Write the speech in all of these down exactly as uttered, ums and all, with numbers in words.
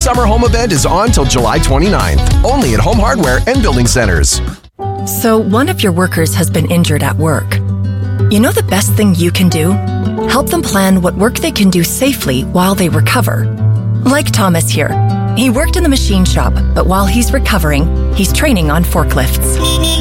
summer home event is on till July twenty-ninth. Only at Home Hardware and Building Centers. So one of your workers has been injured at work. You know the best thing you can do? Help them plan what work they can do safely while they recover. Like Thomas here. He worked in the machine shop, but while he's recovering, he's training on forklifts.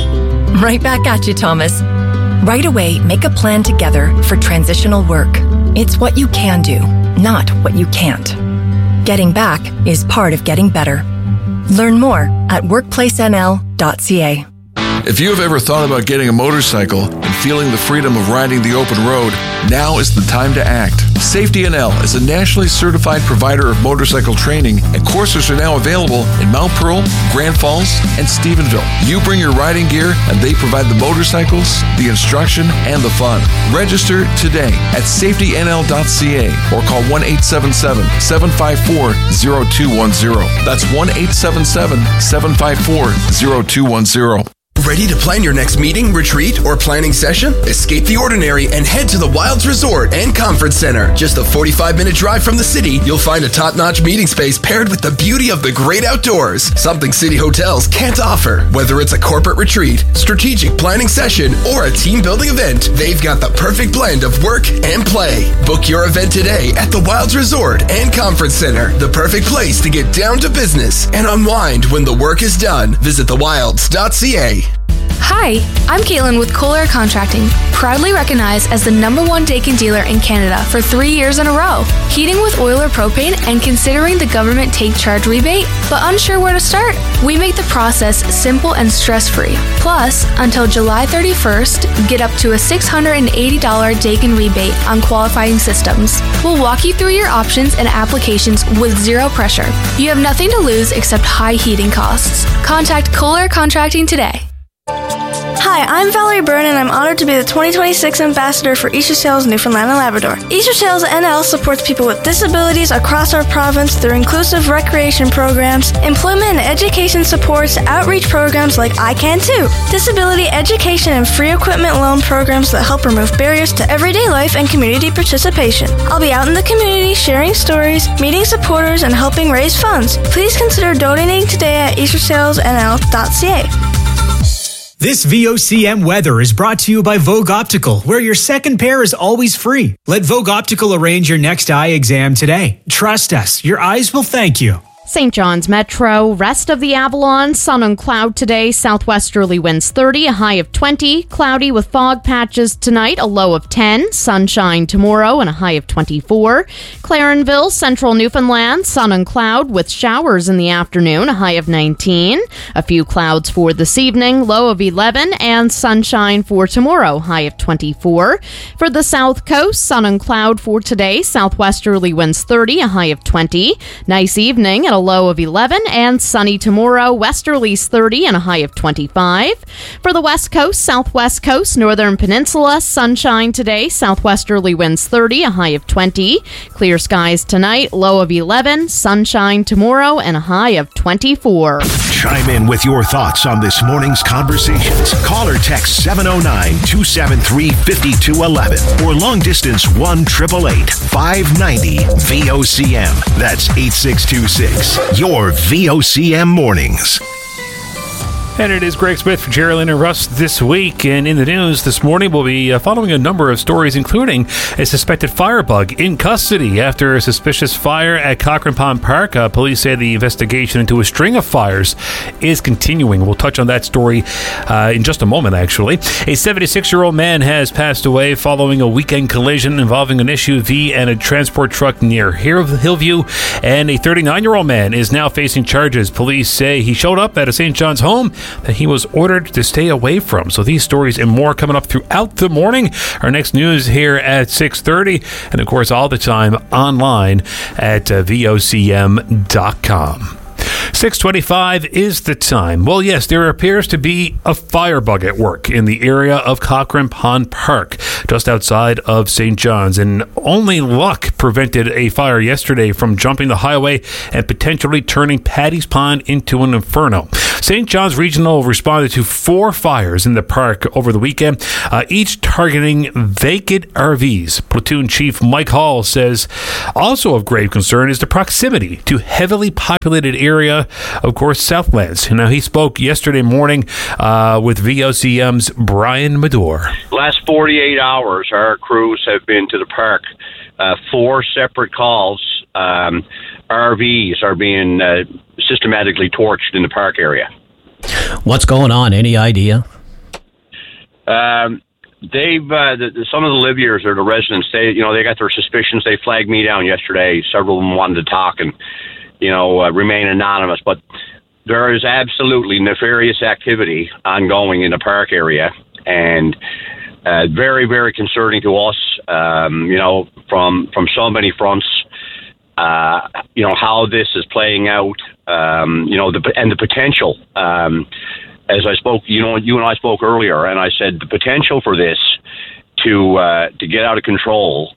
Right back at you, Thomas. Right away, make a plan together for transitional work. It's what you can do, not what you can't. Getting back is part of getting better. Learn more at workplace n l dot c a. If you have ever thought about getting a motorcycle and feeling the freedom of riding the open road, now is the time to act. Safety N L is a nationally certified provider of motorcycle training, and courses are now available in Mount Pearl, Grand Falls, and Stephenville. You bring your riding gear, and they provide the motorcycles, the instruction, and the fun. Register today at safety n l dot c a or call one eight seven seven, seven five four, zero two one zero. That's one eight seven seven, seven five four, zero two one zero. Ready to plan your next meeting, retreat, or planning session? Escape the ordinary and head to the Wilds Resort and Conference Center. Just a forty-five minute drive from the city, you'll find a top-notch meeting space paired with the beauty of the great outdoors. Something city hotels can't offer. Whether it's a corporate retreat, strategic planning session, or a team-building event, they've got the perfect blend of work and play. Book your event today at the Wilds Resort and Conference Center. The perfect place to get down to business and unwind when the work is done. Visit the wilds dot c a. Hi, I'm Caitlin with Kohler Contracting, proudly recognized as the number one Daikin dealer in Canada for three years in a row. Heating with oil or propane and considering the government take charge rebate, but unsure where to start? We make the process simple and stress-free. Plus, until July thirty-first, get up to a six hundred eighty dollars Daikin rebate on qualifying systems. We'll walk you through your options and applications with zero pressure. You have nothing to lose except high heating costs. Contact Kohler Contracting today. Hi, I'm Valerie Byrne, and I'm honored to be the twenty twenty-six Ambassador for Easter Sales Newfoundland and Labrador. Easter Sales N L supports people with disabilities across our province through inclusive recreation programs, employment and education supports, outreach programs like I Can Too, disability education and free equipment loan programs that help remove barriers to everyday life and community participation. I'll be out in the community sharing stories, meeting supporters, and helping raise funds. Please consider donating today at easter sales n l dot c a. This V O C M weather is brought to you by Vogue Optical, where your second pair is always free. Let Vogue Optical arrange your next eye exam today. Trust us, your eyes will thank you. Saint John's Metro, rest of the Avalon, sun and cloud today, southwesterly winds thirty, a high of twenty, cloudy with fog patches tonight, a low of ten, sunshine tomorrow and a high of twenty-four. Clarenville, central Newfoundland, sun and cloud with showers in the afternoon, a high of nineteen. A few clouds for this evening, low of eleven, and sunshine for tomorrow, high of twenty-four. For the south coast, sun and cloud for today, southwesterly winds thirty, a high of twenty. Nice evening at a low of eleven, and sunny tomorrow, westerlies thirty and a high of twenty-five. For the west coast, southwest coast, northern peninsula, sunshine today, southwesterly winds thirty, a high of twenty. Clear skies tonight, low of eleven, sunshine tomorrow and a high of twenty-four. Chime in with your thoughts on this morning's conversations. Call or text seven oh nine, two seven three, five two one one or long distance one eight eight eight, five nine zero V O C M. That's eight six two six. Your V O C M mornings. And it is Greg Smith for Geraldine and Russ this week. And in the news this morning, we'll be uh, following a number of stories, including a suspected firebug in custody after a suspicious fire at Cochrane Pond Park. Uh, police say the investigation into a string of fires is continuing. We'll touch on that story uh, in just a moment, actually. A seventy-six-year-old man has passed away following a weekend collision involving an S U V and a transport truck near Hillview. And a thirty-nine-year-old man is now facing charges. Police say he showed up at a Saint John's home that he was ordered to stay away from. So these stories and more coming up throughout the morning. Our next news here at six thirty, and of course all the time online at uh, V O C M dot com. six twenty-five is the time. Well, yes, there appears to be a firebug at work in the area of Cochrane Pond Park, just outside of Saint John's, and only luck prevented a fire yesterday from jumping the highway and potentially turning Paddy's Pond into an inferno. Saint John's Regional responded to four fires in the park over the weekend, uh, each targeting vacant R Vs. Platoon Chief Mike Hall says also of grave concern is the proximity to heavily populated area, of course, Southlands. Now, he spoke yesterday morning uh, with V O C M's Brian Medore. Last forty-eight hours, our crews have been to the park. Uh, four separate calls. Um, R Vs are being uh, systematically torched in the park area. What's going on? Any idea? Um, they've uh, the, the, some of the liviers or the residents. They, you know, they got their suspicions. They flagged me down yesterday. Several of them wanted to talk and, you know, uh, remain anonymous. But there is absolutely nefarious activity ongoing in the park area, and uh, very, very concerning to us. Um, you know, from from so many fronts. Uh, you know, how this is playing out, um, you know, the, and the potential, um, as I spoke, you know, you and I spoke earlier, and I said the potential for this to uh, to get out of control.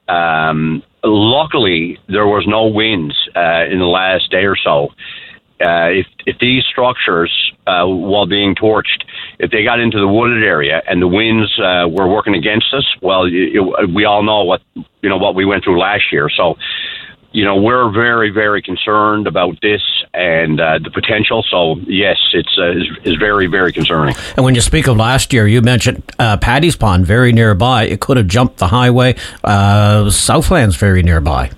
Um, luckily, there was no winds uh, in the last day or so. Uh, if if these structures, uh, while being torched, if they got into the wooded area and the winds uh, were working against us, well, it, it, we all know what you know what we went through last year. So, you know, we're very, very concerned about this and uh, the potential. So, yes, it's uh, is, is very, very concerning. And when you speak of last year, you mentioned uh, Paddy's Pond very nearby. It could have jumped the highway. Uh, Southland's very nearby.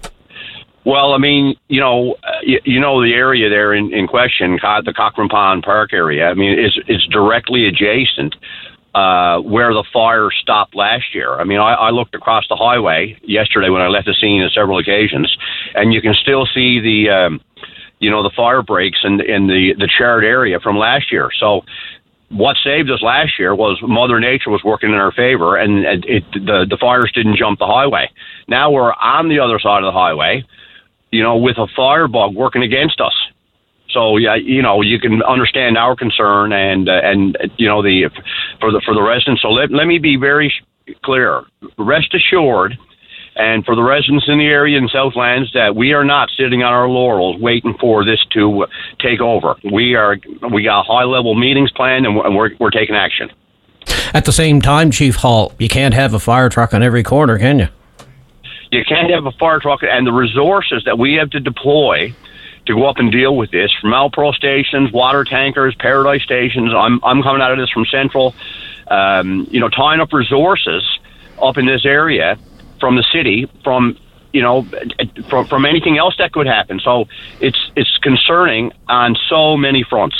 Well, I mean, you know, uh, you, you know the area there in, in question, the Cochrane Pond Park area. I mean, it's it's directly adjacent uh, where the fire stopped last year. I mean, I, I looked across the highway yesterday when I left the scene on several occasions, and you can still see the, um, you know, the fire breaks in, in the, the charred area from last year. So what saved us last year was Mother Nature was working in our favor, and it, it, the, the fires didn't jump the highway. Now we're on the other side of the highway, you know, with a firebug working against us. So yeah, you know, you can understand our concern and uh, and you know the for the for the residents. So let let me be very clear. Rest assured, and for the residents in the area in Southlands, that we are not sitting on our laurels waiting for this to take over. We are we got high level meetings planned, and we're we're, we're taking action. At the same time, Chief Hall, you can't have a fire truck on every corner, can you? You can't have a fire truck, and the resources that we have to deploy to go up and deal with this, from Alpro stations, water tankers, Paradise stations. I'm I'm coming out of this from Central. Um, you know, tying up resources up in this area from the city, from you know, from from anything else that could happen. So it's it's concerning on so many fronts.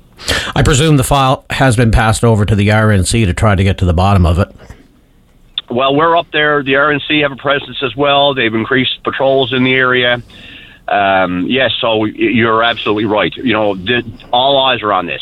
I presume the file has been passed over to the R N C to try to get to the bottom of it. Well, we're up there. The R N C have a presence as well. They've increased patrols in the area. Um, yes, so you're absolutely right. You know, the, all eyes are on this.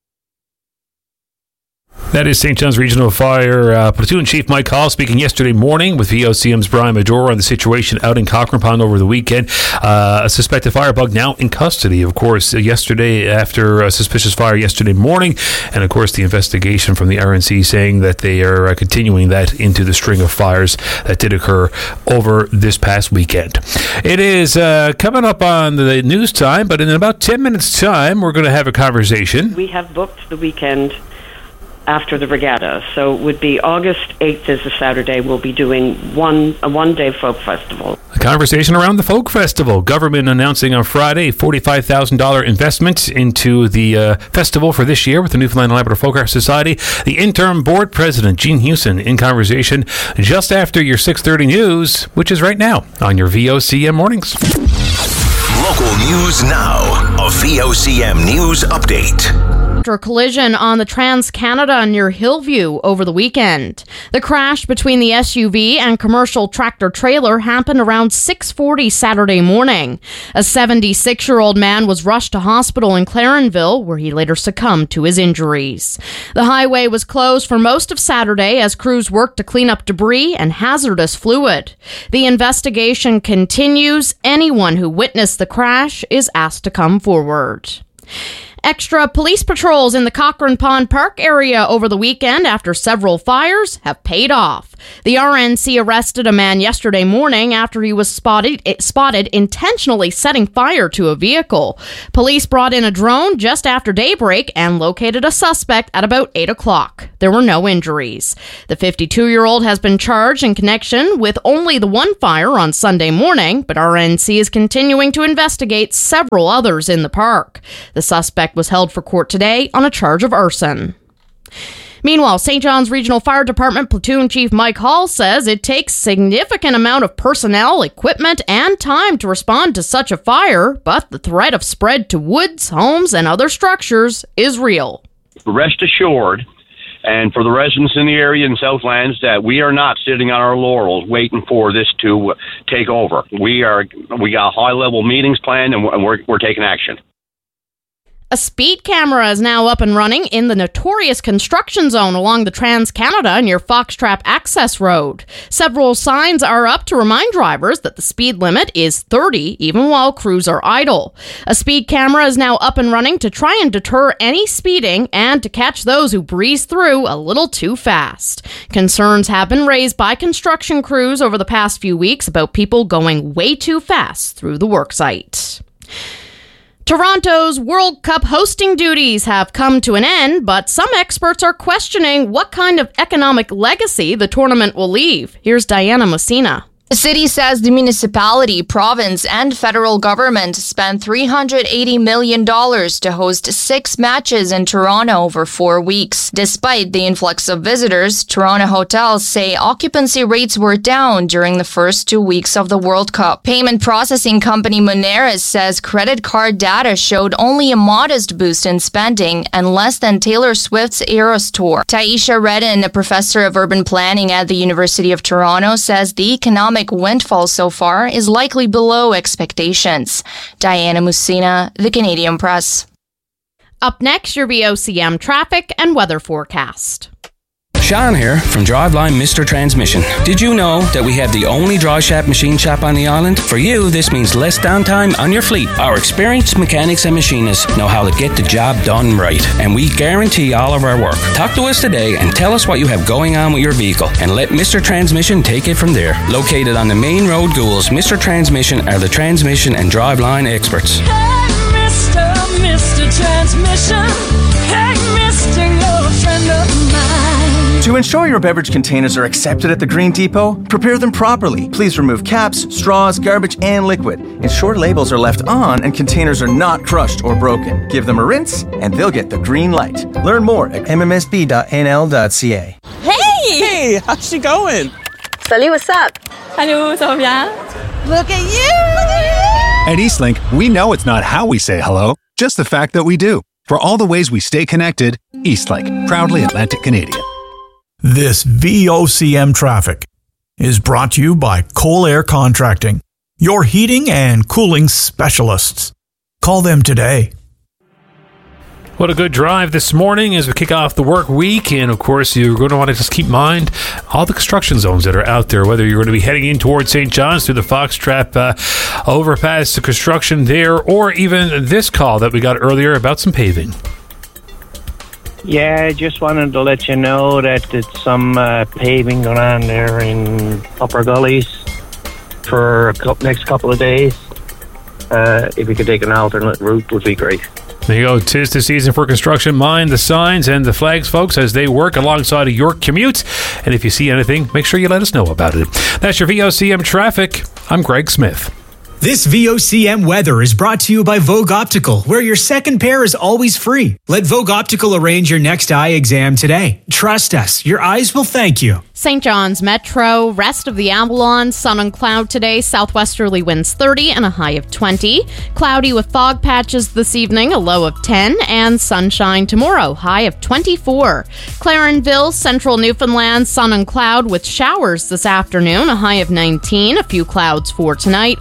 That is Saint John's Regional Fire uh, Platoon Chief Mike Hall speaking yesterday morning with V O C M's Brian Medore on the situation out in Cochrane Pond over the weekend. Uh, a suspected firebug now in custody, of course, yesterday after a suspicious fire yesterday morning. And, of course, the investigation from the R N C saying that they are uh, continuing that into the string of fires that did occur over this past weekend. It is uh, coming up on the news time, but in about ten minutes' time, we're going to have a conversation. We have booked the weekend after the regatta, so it would be August eighth is a Saturday. We'll be doing one a one-day folk festival. A conversation around the folk festival. Government announcing on Friday a forty-five thousand dollars investment into the uh, festival for this year with the Newfoundland and Labrador Folk Art Society. The interim board president, Gene Hewson, in conversation just after your six thirty news, which is right now on your V O C M Mornings. Local news now. A V O C M News Update. After a collision on the Trans-Canada near Hillview over the weekend. The crash between the S U V and commercial tractor-trailer happened around six forty Saturday morning. A seventy-six-year-old man was rushed to hospital in Clarenville, where he later succumbed to his injuries. The highway was closed for most of Saturday as crews worked to clean up debris and hazardous fluid. The investigation continues. Anyone who witnessed the crash is asked to come forward. Extra police patrols in the Cochrane Pond Park area over the weekend after several fires have paid off. The R N C arrested a man yesterday morning after he was spotted spotted intentionally setting fire to a vehicle. Police brought in a drone just after daybreak and located a suspect at about eight o'clock. There were no injuries. The fifty-two-year-old has been charged in connection with only the one fire on Sunday morning, but R N C is continuing to investigate several others in the park. The suspect was held for court today on a charge of arson. Meanwhile, Saint John's Regional Fire Department Platoon Chief Mike Hall says it takes significant amount of personnel, equipment, and time to respond to such a fire, but the threat of spread to woods, homes, and other structures is real. Rest assured, and for the residents in the area in Southlands, that we are not sitting on our laurels waiting for this to take over. We are we got high-level meetings planned, and we're we're taking action. A speed camera is now up and running in the notorious construction zone along the Trans-Canada near Foxtrap Access Road. Several signs are up to remind drivers that the speed limit is thirty, even while crews are idle. A speed camera is now up and running to try and deter any speeding and to catch those who breeze through a little too fast. Concerns have been raised by construction crews over the past few weeks about people going way too fast through the worksite. Toronto's World Cup hosting duties have come to an end, but some experts are questioning what kind of economic legacy the tournament will leave. Here's Diana Messina. The city says the municipality, province, and federal government spent three hundred eighty million dollars to host six matches in Toronto over four weeks. Despite the influx of visitors, Toronto hotels say occupancy rates were down during the first two weeks of the World Cup. Payment processing company Moneris says credit card data showed only a modest boost in spending and less than Taylor Swift's Eras tour. Taisha Redden, a professor of urban planning at the University of Toronto, says the economic windfall so far is likely below expectations. Diana Messina, The Canadian Press. Up next, your V O C M traffic and weather forecast. Sean here from Driveline Mister Transmission. Did you know that we have the only dry shaft machine shop on the island? For you, this means less downtime on your fleet. Our experienced mechanics and machinists know how to get the job done right, and we guarantee all of our work. Talk to us today and tell us what you have going on with your vehicle, and let Mister Transmission take it from there. Located on the main road, Goulds, Mister Transmission are the transmission and driveline experts. Hey, Mister, Mister Transmission. Hey, Mister, you're a friend of mine. To ensure your beverage containers are accepted at the Green Depot, prepare them properly. Please remove caps, straws, garbage, and liquid. Ensure labels are left on and containers are not crushed or broken. Give them a rinse, and they'll get the green light. Learn more at m m s b dot n l dot c a. Hey! Hey, how's she going? Salut, what's up? Hello, ça va bien? Look at you! At Eastlink, we know it's not how we say hello, just the fact that we do. For all the ways we stay connected, Eastlink, proudly Atlantic Canadian. This V O C M traffic is brought to you by Coal Air Contracting, your heating and cooling specialists. Call them today. What a good drive this morning as we kick off the work week. And, of course, you're going to want to just keep in mind all the construction zones that are out there, whether you're going to be heading in towards Saint John's through the Foxtrap uh, overpass, the construction there, or even this call that we got earlier about some paving. Yeah, I just wanted to let you know that there's some uh, paving going on there in Upper Gullies for the next couple of days. Uh, if you could take an alternate route, would be great. There you go. 'Tis the season for construction. Mind the signs and the flags, folks, as they work alongside of your commute. And if you see anything, make sure you let us know about it. That's your V O C M traffic. I'm Greg Smith. This V O C M weather is brought to you by Vogue Optical, where your second pair is always free. Let Vogue Optical arrange your next eye exam today. Trust us, your eyes will thank you. Saint John's Metro, rest of the Avalon, sun and cloud today, southwesterly winds thirty and a high of twenty. Cloudy with fog patches this evening, a low of ten, and sunshine tomorrow, high of twenty-four. Clarenville, central Newfoundland, sun and cloud with showers this afternoon, a high of nineteen. A few clouds for tonight, low of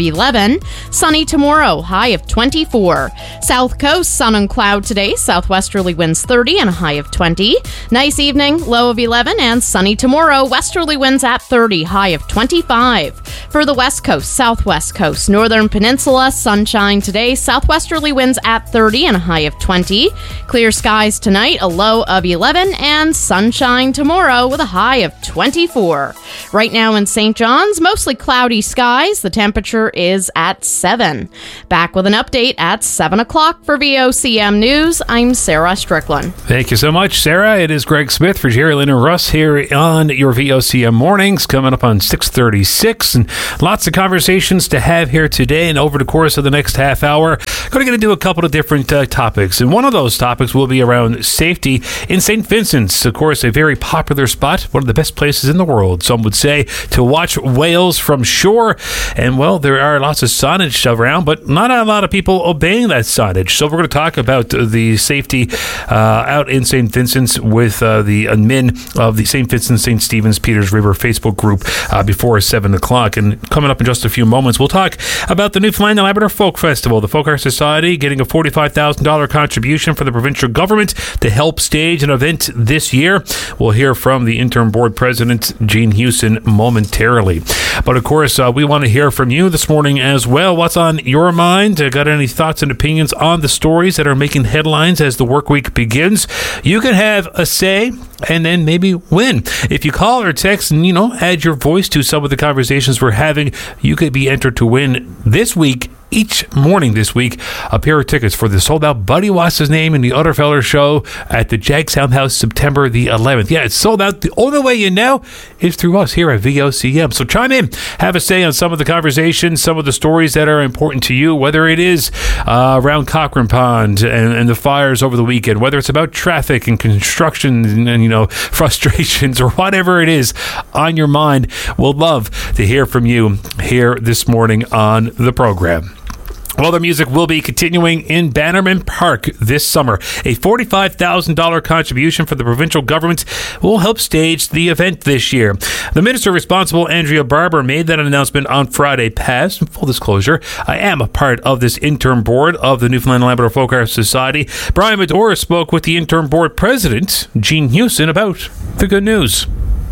eleven. Sunny tomorrow, high of twenty-four. South Coast, sun and cloud today. Southwesterly winds thirty and a high of twenty. Nice evening, low of eleven, and sunny tomorrow. Westerly winds at thirty, high of twenty-five. For the West Coast, Southwest Coast, Northern Peninsula, sunshine today. Southwesterly winds at thirty and a high of twenty. Clear skies tonight, a low of eleven, and sunshine tomorrow with a high of twenty-four. Right now in Saint John's, mostly cloudy skies. The temperature is at seven. Back with an update at seven o'clock for V O C M News. I'm Sarah Strickland. Thank you so much, Sarah. It is Greg Smith for Jerry Lynn and Russ here on your V O C M mornings, coming up on six thirty-six, and lots of conversations to have here today and over the course of the next half hour. Going to get into a couple of different uh, topics, and one of those topics will be around safety in Saint Vincent's. Of course, a very popular spot, one of the best places in the world, some would say, to watch whales from shore. And, well, there are lots of signage around, but not a lot of people obeying that signage. So we're going to talk about the safety uh, out in Saint Vincent's with uh, the admin of the Saint Vincent Saint Stephen's Peters River Facebook group uh, before seven o'clock. And coming up in just a few moments, we'll talk about the Newfoundland and Labrador Folk Festival. The Folk Art Society getting a forty-five thousand dollars contribution from the provincial government to help stage an event this year. We'll hear from the interim board president, Jean Hewson, momentarily. But of course, uh, we want to hear from you this morning as well. What's on your mind? Uh, got any thoughts and opinions on the stories that are making headlines as the work week begins? You can have a say and then maybe win. If you call or text and, you know, add your voice to some of the conversations we're having, you could be entered to win this week. Each morning this week, a pair of tickets for the sold-out Buddy What's His Name and the Other Feller show at the Jag Soundhouse September the eleventh. Yeah, it's sold out. The only way you know is through us here at V O C M. So chime in, have a say on some of the conversations, some of the stories that are important to you, whether it is uh, around Cochrane Pond and, and the fires over the weekend, whether it's about traffic and construction and, and, you know, frustrations or whatever it is on your mind. We'll love to hear from you here this morning on the program. Well, the music will be continuing in Bannerman Park this summer. A forty-five thousand dollars contribution from the provincial government will help stage the event this year. The minister responsible, Andrea Barber, made that announcement on Friday past. Full disclosure, I am a part of this interim board of the Newfoundland and Labrador Folk Art Society. Brian Medora spoke with the interim board president, Jean Hewson, about the good news.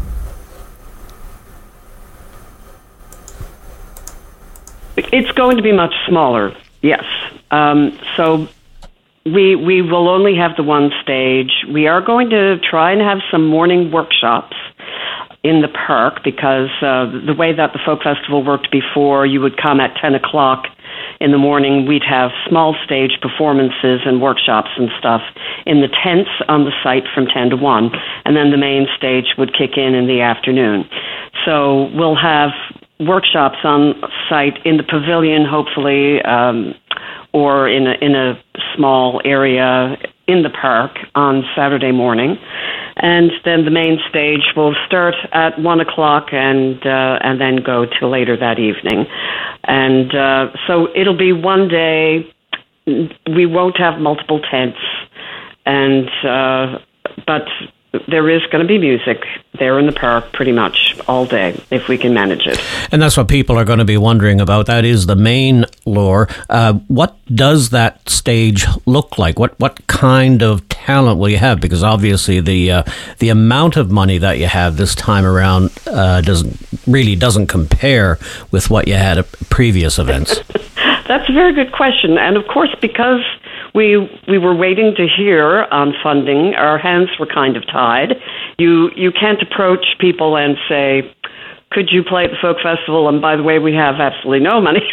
It's going to be much smaller, yes. Um, so we we will only have the one stage. We are going to try and have some morning workshops in the park because uh, the way that the folk festival worked before, you would come at ten o'clock in the morning. We'd have small stage performances and workshops and stuff in the tents on the site from ten to one, and then the main stage would kick in in the afternoon. So we'll have workshops on site in the pavilion, hopefully, um, or in a, in a small area in the park on Saturday morning. And then the main stage will start at one o'clock and uh, and then go till later that evening. And uh, so it'll be one day. We won't have multiple tents, and uh, but there is going to be music there in the park pretty much all day if we can manage it. And that's what people are going to be wondering about. That is the main lure. Uh, what does that stage look like? What what kind of talent will you have? Because obviously the uh, the amount of money that you have this time around uh, doesn't really doesn't compare with what you had at previous events. That's a very good question. And of course, because we we were waiting to hear on funding, our hands were kind of tied. You you can't approach people and say, could you play at the folk festival? And by the way, we have absolutely no money.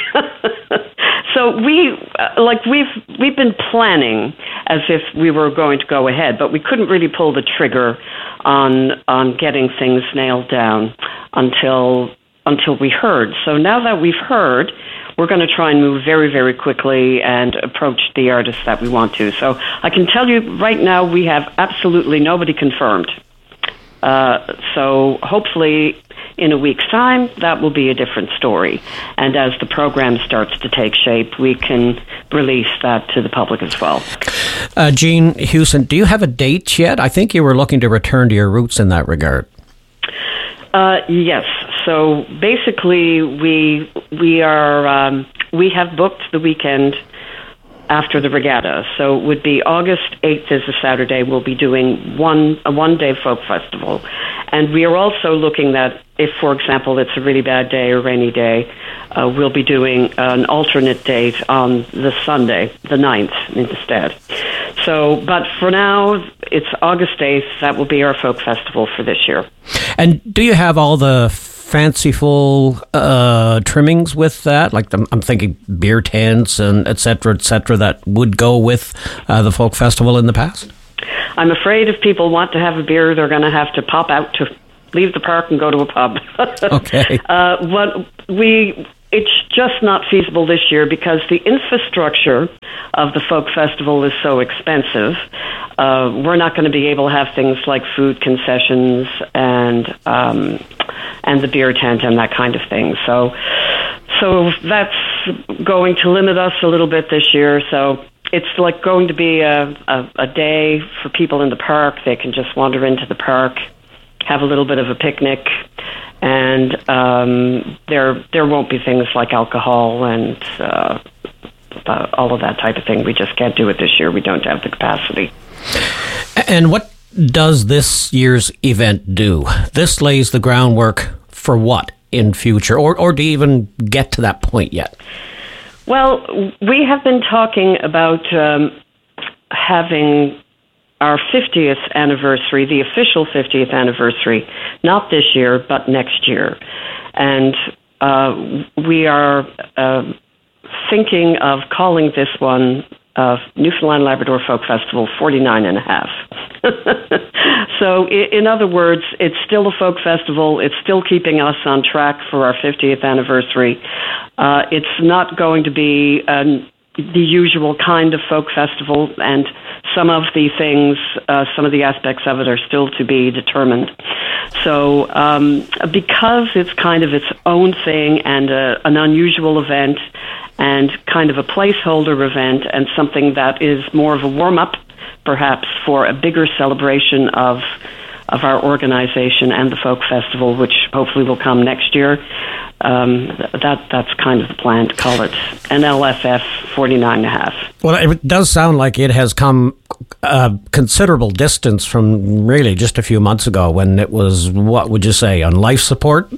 So we uh, like we've we've been planning as if we were going to go ahead, but we couldn't really pull the trigger on on getting things nailed down until until we heard. So now that we've heard, we're going to try and move very, very quickly and approach the artists that we want to. So I can tell you right now we have absolutely nobody confirmed. Uh, so hopefully in a week's time, that will be a different story. And as the program starts to take shape, we can release that to the public as well. Uh, Jean Hewson, do you have a date yet? I think you were looking to return to your roots in that regard. Uh, yes. so basically, we we are um, we have booked the weekend after the regatta. So it would be August eighth is a Saturday. We'll be doing one a one-day folk festival. And we are also looking at, if, for example, it's a really bad day or rainy day, uh, we'll be doing an alternate date on the Sunday, the ninth, instead. So, but for now, it's August eighth. That will be our folk festival for this year. And do you have all the fanciful uh, trimmings with that? Like I'm, I'm thinking beer tents and et cetera, et cetera, that would go with uh, the folk festival in the past? I'm afraid if people want to have a beer, they're going to have to pop out to leave the park and go to a pub. Okay. Uh, what we it's just not feasible this year because the infrastructure of the folk festival is so expensive. Uh, we're not going to be able to have things like food concessions and um, and the beer tent and that kind of thing. So, so that's going to limit us a little bit this year. So it's like going to be a, a, a day for people in the park. They can just wander into the park, have a little bit of a picnic, and um, there there won't be things like alcohol and uh, uh, all of that type of thing. We just can't do it this year. We don't have the capacity. And what does this year's event do? This lays the groundwork for what in future, or or do you even get to that point yet? Well, we have been talking about um, having our fiftieth anniversary, the official fiftieth anniversary, not this year, but next year. And uh, we are uh, thinking of calling this one uh, Newfoundland Labrador Folk Festival forty-nine and a half. So, in other words, it's still a folk festival. It's still keeping us on track for our fiftieth anniversary. Uh, it's not going to be um, the usual kind of folk festival, and some of the things, uh, some of the aspects of it are still to be determined. So, um, because it's kind of its own thing and a, an unusual event and kind of a placeholder event and something that is more of a warm-up, perhaps, for a bigger celebration of of our organization and the folk festival, which hopefully will come next year. Um, that that's kind of the plan to call it N L F F forty-nine and a half. Well, it does sound like it has come a considerable distance from really just a few months ago when it was, what would you say, on life support?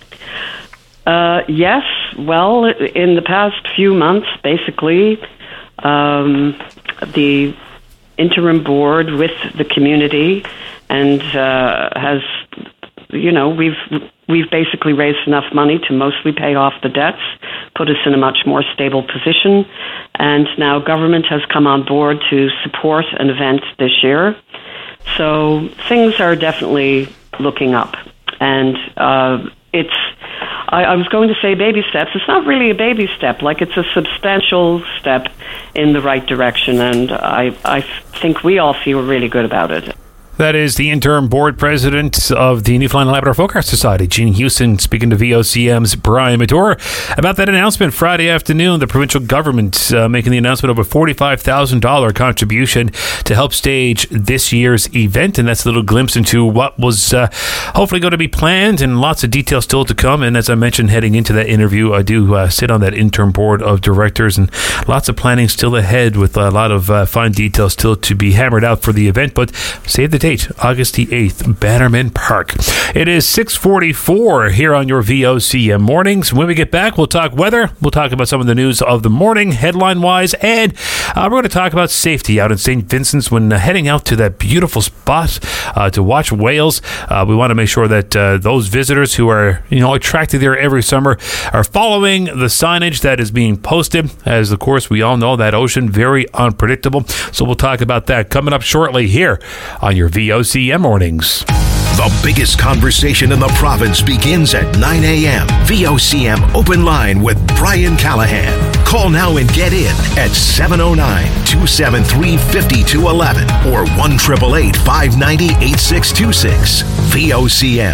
Uh, yes. Well, in the past few months, basically, um, the interim board with the community and uh, has, you know, we've we've basically raised enough money to mostly pay off the debts, put us in a much more stable position, and now government has come on board to support an event this year. So things are definitely looking up, and uh, it's. I, I was going to say baby steps. It's not really a baby step. Like, it's a substantial step in the right direction, and I, I think we all feel really good about it. That is the interim board president of the Newfoundland and Labrador Folk Art Society, Jean Houston, speaking to V O C M's Brian Medora about that announcement Friday afternoon. The provincial government uh, making the announcement of a forty-five thousand dollars contribution to help stage this year's event. And that's a little glimpse into what was uh, hopefully going to be planned, and lots of details still to come. And as I mentioned, heading into that interview, I do uh, sit on that interim board of directors, and lots of planning still ahead with a lot of uh, fine details still to be hammered out for the event. But save the date, August the eighth, Bannerman Park. It is six forty-four here on your V O C M mornings. When we get back, we'll talk weather. We'll talk about some of the news of the morning, headline-wise, and uh, we're going to talk about safety out in Saint Vincent's when uh, heading out to that beautiful spot uh, to watch whales. Uh, we want to make sure that uh, those visitors who are, you know, attracted there every summer are following the signage that is being posted, as, of course, we all know that ocean, very unpredictable. So we'll talk about that coming up shortly here on your V O C M mornings. The biggest conversation in the province begins at nine a.m. V O C M Open Line with Brian Callahan. Call now and get in at seven oh nine, two seven three, five two one one or one eight eight eight, five nine zero, eight six two six. V O C M.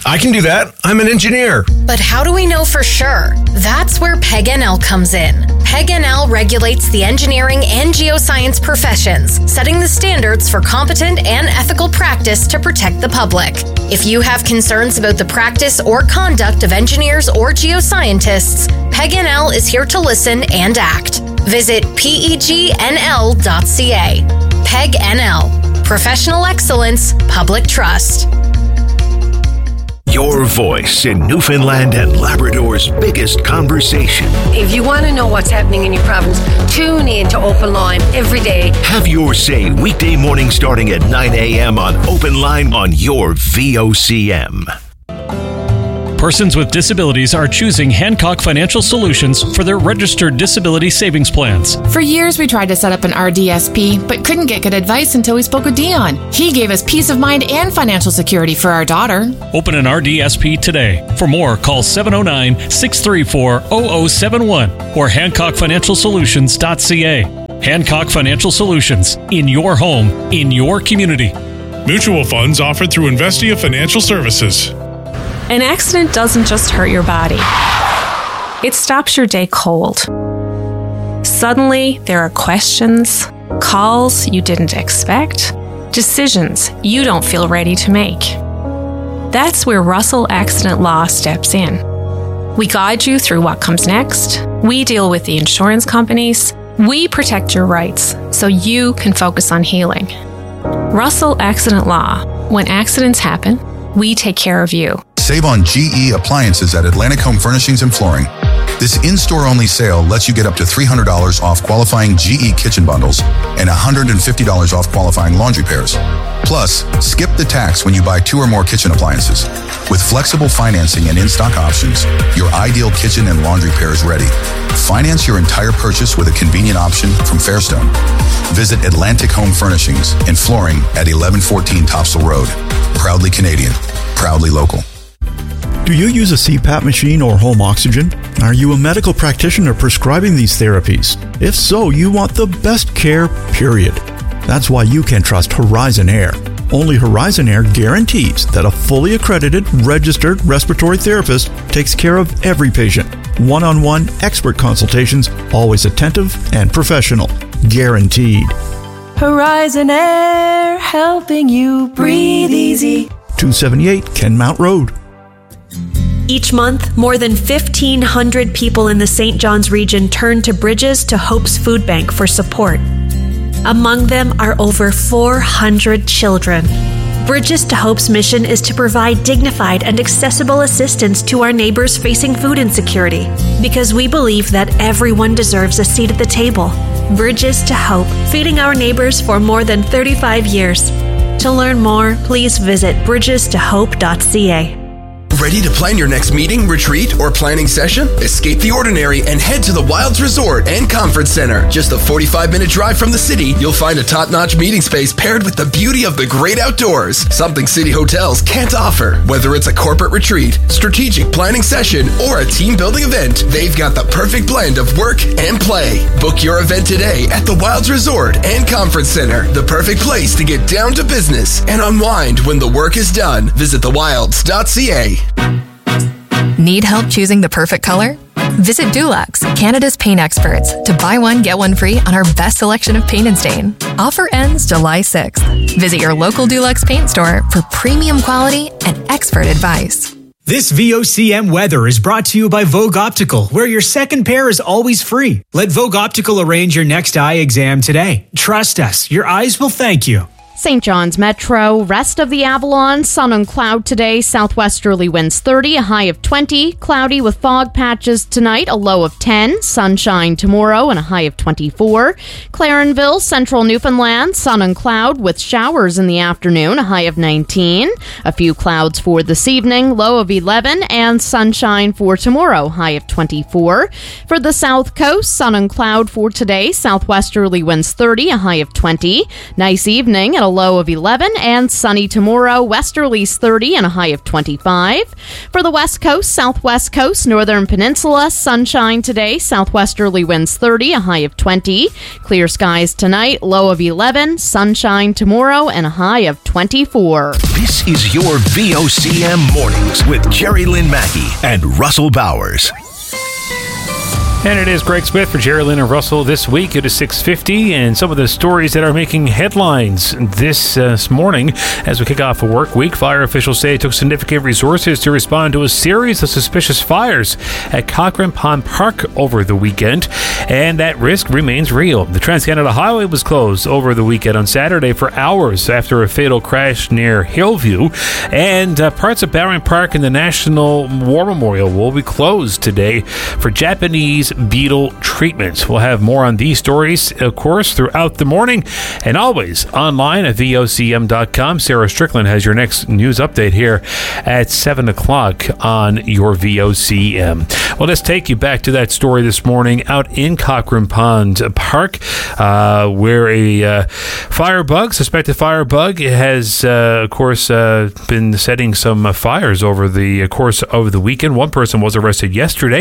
I can do that. I'm an engineer. But how do we know for sure? That's where P E G N L comes in. P E G N L regulates the engineering and geoscience professions, setting the standards for competent and ethical practice to protect the public. If you have concerns about the practice or conduct of engineers or geoscientists, P E G N L is here to listen and act. Visit P E G N L dot C A. P E G N L. Professional excellence, public trust. Your voice in Newfoundland and Labrador's biggest conversation. If you want to know what's happening in your province, tune in to Open Line every day. Have your say weekday morning starting at nine a.m. on Open Line on your V O C M. Persons with disabilities are choosing Hancock Financial Solutions for their registered disability savings plans. For years, we tried to set up an R D S P, but couldn't get good advice until we spoke with Dion. He gave us peace of mind and financial security for our daughter. Open an R D S P today. For more, call seven oh nine, six three four, zero zero seven one or hancock financial solutions dot c a. Hancock Financial Solutions. In your home, in your community. Mutual funds offered through Investia Financial Services. An accident doesn't just hurt your body. It stops your day cold. Suddenly, there are questions, calls you didn't expect, decisions you don't feel ready to make. That's where Russell Accident Law steps in. We guide you through what comes next. We deal with the insurance companies. We protect your rights so you can focus on healing. Russell Accident Law. When accidents happen, we take care of you. Save on G E appliances at Atlantic Home Furnishings and Flooring. This in-store only sale lets you get up to three hundred dollars off qualifying G E kitchen bundles and one hundred fifty dollars off qualifying laundry pairs. Plus, skip the tax when you buy two or more kitchen appliances. With flexible financing and in-stock options, your ideal kitchen and laundry pair is ready. Finance your entire purchase with a convenient option from Fairstone. Visit Atlantic Home Furnishings and Flooring at eleven fourteen Topsail Road. Proudly Canadian, proudly local. Do you use a C PAP machine or home oxygen? Are you a medical practitioner prescribing these therapies? If so, you want the best care, period. That's why you can trust Horizon Air. Only Horizon Air guarantees that a fully accredited, registered respiratory therapist takes care of every patient. One-on-one expert consultations, always attentive and professional. Guaranteed. Horizon Air, helping you breathe easy. two seventy-eight Kenmount Road. Each month, more than fifteen hundred people in the Saint John's region turn to Bridges to Hope's Food Bank for support. Among them are over four hundred children. Bridges to Hope's mission is to provide dignified and accessible assistance to our neighbors facing food insecurity, because we believe that everyone deserves a seat at the table. Bridges to Hope, feeding our neighbors for more than thirty-five years. To learn more, please visit bridges to hope dot c a. Ready to plan your next meeting, retreat, or planning session? Escape the ordinary and head to the Wilds Resort and Conference Center. Just a forty-five minute drive from the city, you'll find a top-notch meeting space paired with the beauty of the great outdoors, something city hotels can't offer. Whether it's a corporate retreat, strategic planning session, or a team-building event, they've got the perfect blend of work and play. Book your event today at the Wilds Resort and Conference Center, the perfect place to get down to business and unwind when the work is done. Visit the wilds dot c a. Need help choosing the perfect color? Visit Dulux, Canada's paint experts, to buy one, get one free on our best selection of paint and stain. Offer ends July sixth. Visit your local Dulux paint store for premium quality and expert advice. This V O C M weather is brought to you by Vogue Optical, where your second pair is always free. Let Vogue Optical arrange your next eye exam today. Trust us, your eyes will thank you. Saint John's Metro, rest of the Avalon, sun and cloud today, southwesterly winds thirty, a high of twenty, cloudy with fog patches tonight, a low of ten, sunshine tomorrow and a high of twenty-four. Clarenville, central Newfoundland, sun and cloud with showers in the afternoon, a high of nineteen. A few clouds for this evening, low of eleven, and sunshine for tomorrow, high of twenty-four. For the south coast, sun and cloud for today, southwesterly winds thirty, a high of twenty. Nice evening at a low of eleven, and sunny tomorrow, westerlies thirty and a high of twenty-five. For the west coast, southwest coast, northern peninsula, sunshine today, southwesterly winds thirty, a high of twenty. Clear skies tonight, low of eleven, sunshine tomorrow, and a high of twenty-four. This is your V O C M Mornings with Jerry Lynn Mackey and Russell Bowers. And it is Greg Smith for Jerry Lynn and Russell this week. It is six fifty, and some of the stories that are making headlines this, uh, this morning as we kick off a work week. Fire officials say it took significant resources to respond to a series of suspicious fires at Cochrane Pond Park over the weekend, and that risk remains real. The Trans-Canada Highway was closed over the weekend on Saturday for hours after a fatal crash near Hillview, and uh, parts of Barron Park and the National War Memorial will be closed today for Japanese beetle treatment. We'll have more on these stories, of course, throughout the morning, and always online at V O C M dot com. Sarah Strickland has your next news update here at seven o'clock on your V O C M. Well, let's take you back to that story this morning out in Cochrane Pond Park, uh, where a uh, firebug, suspected firebug, has, uh, of course, uh, been setting some uh, fires over the course of the weekend. One person was arrested yesterday.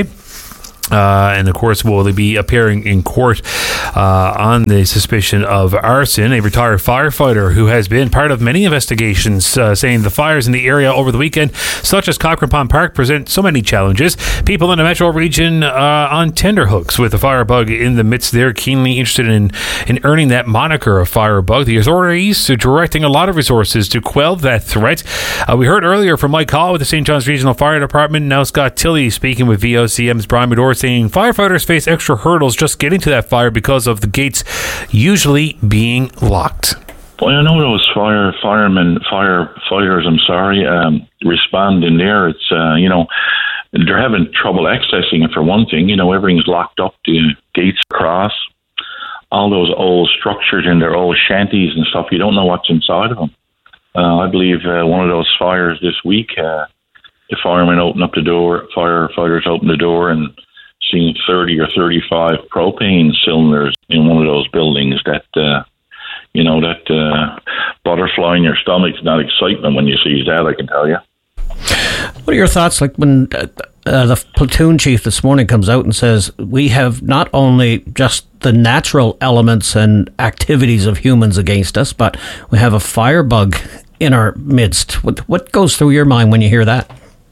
Uh, and of course, will be appearing in court uh, on the suspicion of arson. A retired firefighter who has been part of many investigations, uh, saying the fires in the area over the weekend, such as Cochrane Pond Park, present so many challenges. People in the metro region uh, on tenterhooks with the firebug in the midst. They're keenly interested in in earning that moniker of firebug. The authorities are directing a lot of resources to quell that threat. Uh, we heard earlier from Mike Hall with the Saint John's Regional Fire Department. Now Scott Tilley speaking with V O C M's Brian Medore, saying firefighters face extra hurdles just getting to that fire because of the gates usually being locked. Well, I know those fire firemen, firefighters, I'm sorry, um, respond in there. It's, uh, you know, they're having trouble accessing it for one thing. You know, everything's locked up, the gates across, all those old structures in their old shanties and stuff. You don't know what's inside of them. Uh, I believe uh, one of those fires this week, uh, the firemen opened up the door, firefighters opened the door and seen thirty or thirty-five propane cylinders in one of those buildings. That, uh, you know, that uh, butterfly in your stomach's not excitement when you see that, I can tell you. What are your thoughts, like when uh, uh, the platoon chief this morning comes out and says, we have not only just the natural elements and activities of humans against us, but we have a firebug in our midst. What, what goes through your mind when you hear that?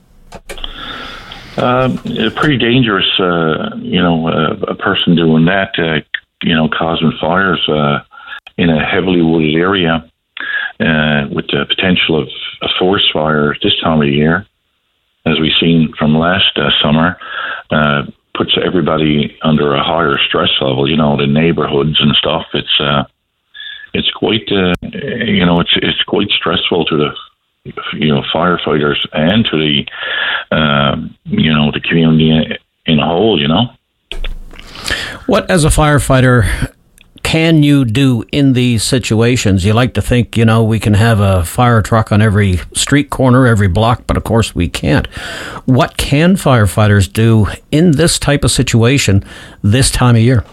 Um, pretty dangerous, uh, you know, uh, a person doing that, uh, you know, causing fires uh, in a heavily wooded area uh, with the potential of a forest fire this time of year, as we've seen from last uh, summer, uh, puts everybody under a higher stress level, you know, the neighborhoods and stuff. It's uh, it's quite, uh, you know, it's it's quite stressful to the you know, firefighters and to the, um, you know, the community in a whole, you know. What, as a firefighter, can you do in these situations? You like to think, you know, we can have a fire truck on every street corner, every block, but of course we can't. What can firefighters do in this type of situation this time of year?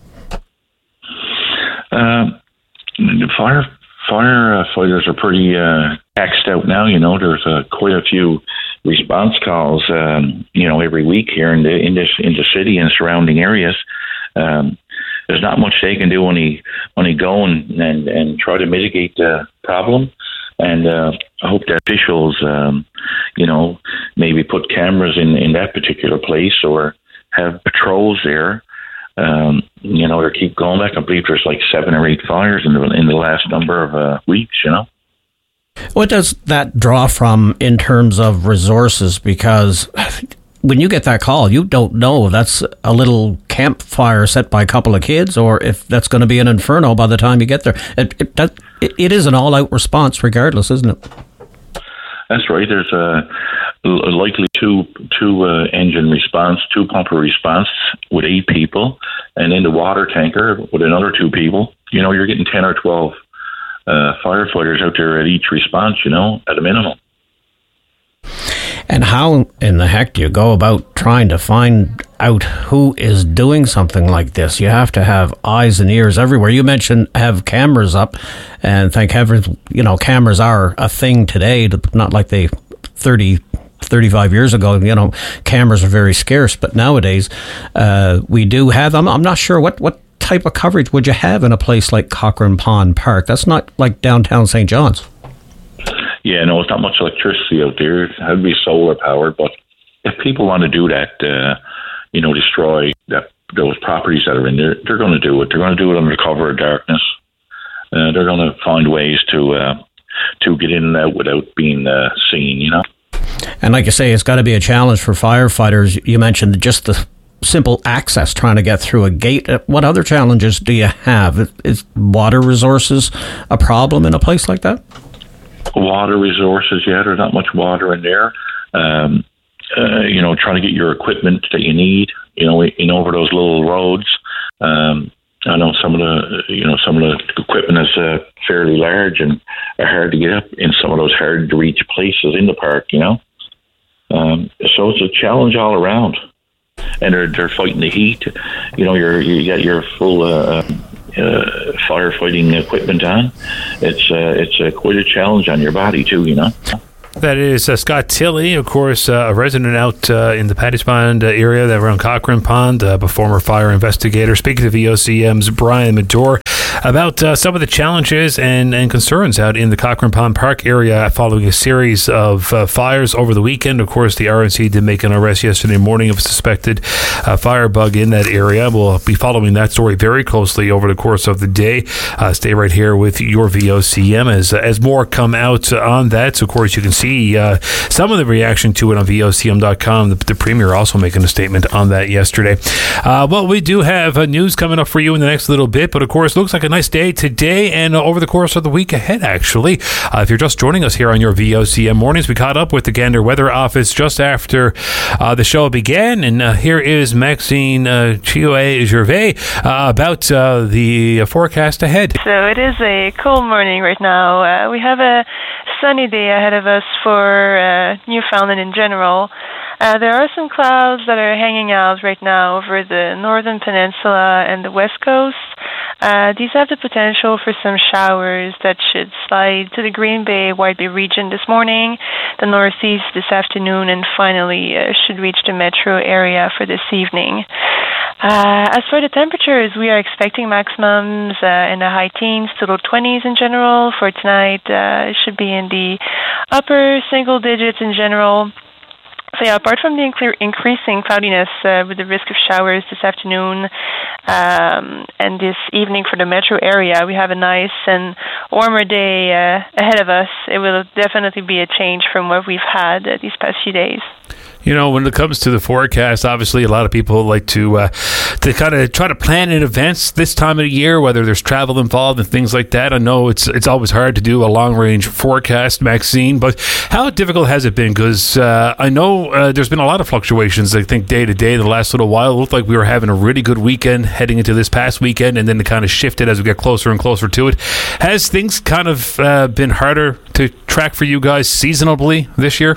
Um, the fire firefighters are pretty uh, axed out now. You know, there's uh, quite a few response calls, um, you know, every week here in the in this in the city and surrounding areas. Um, there's not much they can do when he when he go and, and, and try to mitigate the problem. And uh, I hope that officials, um, you know, maybe put cameras in, in that particular place or have patrols there. Um, you know, or keep going back. I believe there's like seven or eight fires in the in the last number of uh, weeks. You know, what does that draw from in terms of resources? Because when you get that call, you don't know if that's a little campfire set by a couple of kids or if that's going to be an inferno by the time you get there. It it, that, it, it is an all-out response, regardless, isn't it? That's right. There's a, a likely two two uh, engine response, two pumper response with eight people, and then the water tanker with another two people. You know, you're getting ten or twelve uh, firefighters out there at each response. You know, at a minimum. And how in the heck do you go about trying to find out who is doing something like this? You have to have eyes and ears everywhere. You mentioned have cameras up, and thank heaven, you know, cameras are a thing today, not like they thirty, thirty-five years ago. You know, cameras are very scarce, but nowadays uh, we do have them. I'm not sure what, what type of coverage would you have in a place like Cochrane Pond Park? That's not like downtown Saint John's. Yeah, no, it's not much electricity out there. It would be solar powered, but if people want to do that, uh, you know, destroy that those properties that are in there, they're going to do it. They're going to do it under cover of darkness. Uh, they're going to find ways to uh, to get in and out without being uh, seen, you know. And like you say, it's got to be a challenge for firefighters. You mentioned just the simple access, trying to get through a gate. What other challenges do you have? Is water resources a problem in a place like that? Water resources, yeah, there's not much water in there. Um, uh, you know, trying to get your equipment that you need, you know, in over those little roads. Um, I know some of the, you know, some of the equipment is uh, fairly large and are hard to get up in some of those hard to reach places in the park, you know. Um, so it's a challenge all around. And they're they're fighting the heat. You know, you're you got your full uh, uh, firefighting equipment on. It's uh, it's uh, quite a challenge on your body too. You know. That is uh, Scott Tilley, of course, uh, a resident out uh, in the Paddy's Pond uh, area that around Cochrane Pond, uh, a former fire investigator, speaking to V O C M's Brian Medore about uh, some of the challenges and, and concerns out in the Cochrane Pond Park area following a series of uh, fires over the weekend. Of course, the R N C did make an arrest yesterday morning of a suspected uh, firebug in that area. We'll be following that story very closely over the course of the day. Uh, stay right here with your V O C M as, as more come out on that. So, of course, you can see See uh, some of the reaction to it on V O C M dot com. The, the premier also making a statement on that yesterday. Uh, well, we do have uh, news coming up for you in the next little bit, but of course, looks like a nice day today and uh, over the course of the week ahead, actually. Uh, if you're just joining us here on your V O C M mornings, we caught up with the Gander Weather Office just after uh, the show began, and uh, here is Maxine uh, Chioe-Gervais uh, about uh, the forecast ahead. So it is a cool morning right now. Uh, we have a sunny day ahead of us for uh, Newfoundland in general. Uh, there are some clouds that are hanging out right now over the northern peninsula and the west coast. Uh, these have the potential for some showers that should slide to the Green Bay, White Bay region this morning, the northeast this afternoon, and finally uh, should reach the metro area for this evening. Uh, as for the temperatures, we are expecting maximums uh, in the high teens to low twenties in general. For tonight, uh, it should be in the upper single digits in general. So yeah, apart from the incre- increasing cloudiness uh, with the risk of showers this afternoon um, and this evening for the metro area, we have a nice and warmer day uh, ahead of us. It will definitely be a change from what we've had uh, these past few days. You know, when it comes to the forecast, obviously a lot of people like to uh, to kind of try to plan in advance this time of the year, whether there's travel involved and things like that. I know it's it's always hard to do a long-range forecast, Maxine, but how difficult has it been? Because uh, I know uh, there's been a lot of fluctuations, I think, day to day the last little while. It looked like we were having a really good weekend heading into this past weekend, and then it kind of shifted as we get closer and closer to it. Has things kind of uh, been harder to track for you guys seasonably this year?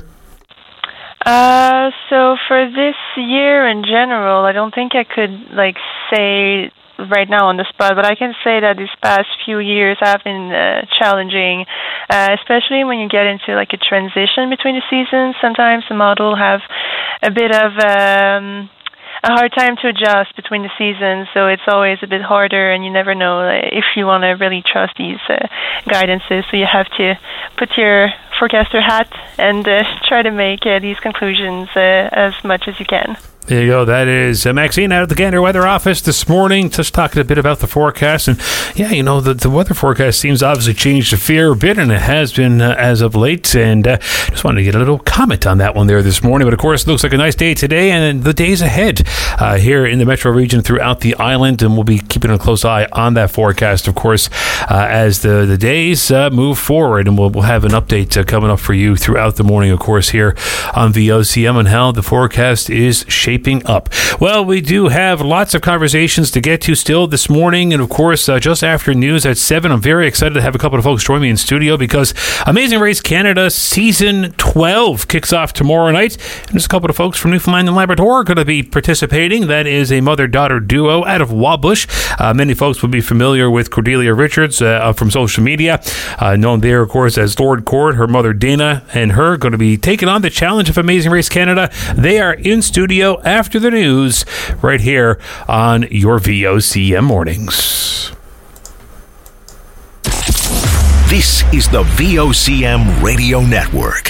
Uh, so for this year in general, I don't think I could like say right now on the spot, but I can say that these past few years have been uh, challenging, uh, especially when you get into like a transition between the seasons. Sometimes the model have a bit of um, a hard time to adjust between the seasons, so it's always a bit harder, and you never know uh, if you want to really trust these uh, guidances. So you have to put your forecaster hat and uh, try to make uh, these conclusions uh, as much as you can. There you go. That is uh, Maxine out of the Gander Weather Office this morning, just talking a bit about the forecast. And yeah, you know, the, the weather forecast seems obviously changed a fair bit, and it has been uh, as of late. And uh, just wanted to get a little comment on that one there this morning. But of course, it looks like a nice day today and the days ahead uh, here in the metro region throughout the island. And we'll be keeping a close eye on that forecast, of course, uh, as the, the days uh, move forward. And we'll, we'll have an update uh, coming up for you throughout the morning, of course, here on V O C M and how the forecast is shaping shaping up? Well, we do have lots of conversations to get to still this morning. And of course, uh, just after news at seven, I'm very excited to have a couple of folks join me in studio because Amazing Race Canada Season twelve kicks off tomorrow night. And there's a couple of folks from Newfoundland and Labrador going to be participating. That is a mother-daughter duo out of Wabush. Uh, many folks will be familiar with Cordelia Richards uh, from social media, uh, known there, of course, as Lord Cord. Her mother, Dana, and her going to be taking on the challenge of Amazing Race Canada. They are in studio after the news right here on your V O C M Mornings. This is the V O C M Radio Network.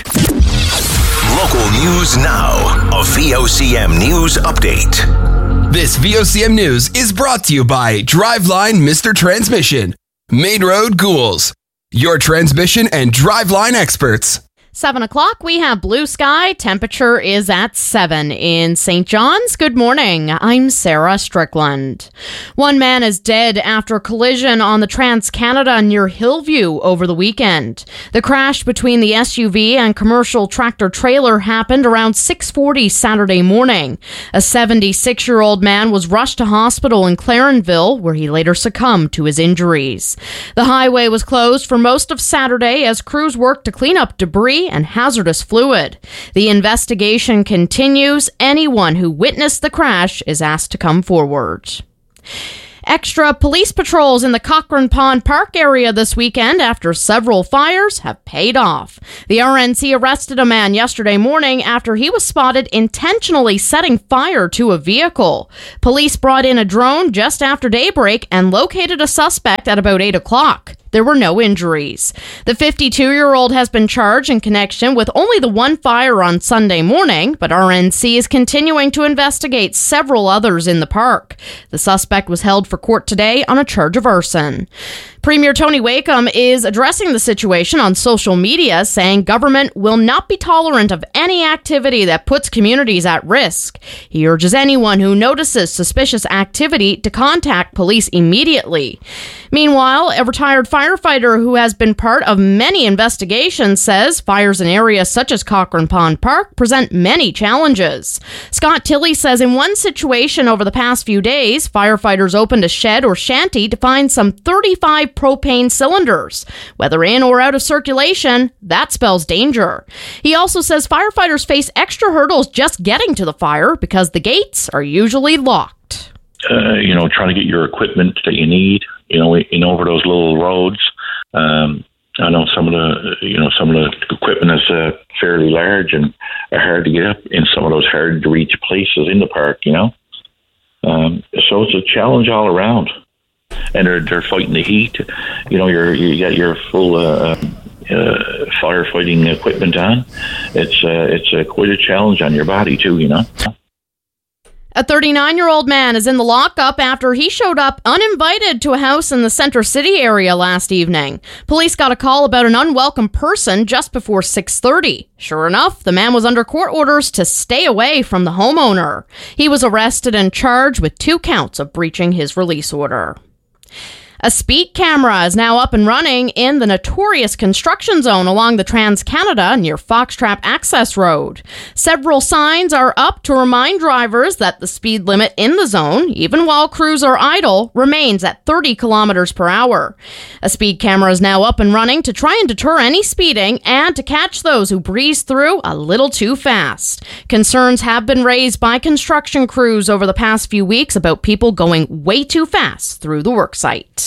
Local news now. A V O C M News Update. This V O C M News is brought to you by Driveline Mister Transmission, Main Road Ghouls, your transmission and driveline experts. Seven o'clock, we have blue sky. Temperature is at seven in Saint John's. Good morning. I'm Sarah Strickland. One man is dead after a collision on the Trans-Canada near Hillview over the weekend. The crash between the S U V and commercial tractor trailer happened around six forty Saturday morning. A seventy-six-year-old man was rushed to hospital in Clarenville, where he later succumbed to his injuries. The highway was closed for most of Saturday as crews worked to clean up debris and hazardous fluid. The investigation continues. Anyone who witnessed the crash is asked to come forward. Extra police patrols in the Cochrane Pond Park area this weekend after several fires have paid off. The R N C arrested a man yesterday morning after he was spotted intentionally setting fire to a vehicle. Police brought in a drone just after daybreak and located a suspect at about eight o'clock. There were no injuries. The fifty-two-year-old has been charged in connection with only the one fire on Sunday morning, but R N C is continuing to investigate several others in the park. The suspect was held for court today on a charge of arson. Premier Tony Wakeham is addressing the situation on social media, saying government will not be tolerant of any activity that puts communities at risk. He urges anyone who notices suspicious activity to contact police immediately. Meanwhile, a retired firefighter who has been part of many investigations says fires in areas such as Cochrane Pond Park present many challenges. Scott Tilley says in one situation over the past few days, firefighters opened a shed or shanty to find some thirty-five propane cylinders. Whether in or out of circulation, that spells danger. He also says firefighters face extra hurdles just getting to the fire because the gates are usually locked. Uh, you know, trying to get your equipment that you need, you know, in over those little roads. Um, I know some of the, you know, some of the equipment is uh, fairly large and are hard to get up in some of those hard to reach places in the park, you know. Um, so it's a challenge all around. And they're they're fighting the heat. You know, you're you got your full uh, uh, firefighting equipment on. It's uh, it's uh, quite a challenge on your body too. You know. A thirty-nine-year-old man is in the lockup after he showed up uninvited to a house in the Center City area last evening. Police got a call about an unwelcome person just before six thirty. Sure enough, the man was under court orders to stay away from the homeowner. He was arrested and charged with two counts of breaching his release order. A speed camera is now up and running in the notorious construction zone along the Trans-Canada near Foxtrap Access Road. Several signs are up to remind drivers that the speed limit in the zone, even while crews are idle, remains at thirty kilometers per hour. A speed camera is now up and running to try and deter any speeding and to catch those who breeze through a little too fast. Concerns have been raised by construction crews over the past few weeks about people going way too fast through the worksite.